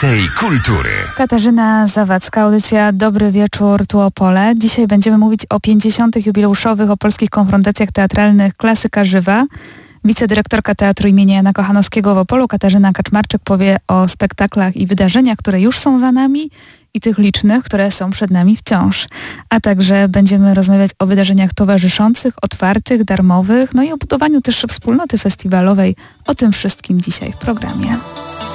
Więcej kultury. Katarzyna Zawadzka, audycja Dobry Wieczór, tu Opole. Dzisiaj będziemy mówić o 50. jubileuszowych opolskich konfrontacjach teatralnych Klasyka Żywa. Wicedyrektorka Teatru imienia Jana Kochanowskiego w Opolu, Katarzyna Kaczmarczyk, powie o spektaklach i wydarzeniach, które już są za nami i tych licznych, które są przed nami wciąż. A także będziemy rozmawiać o wydarzeniach towarzyszących, otwartych, darmowych, no i o budowaniu też wspólnoty festiwalowej. O tym wszystkim dzisiaj w programie.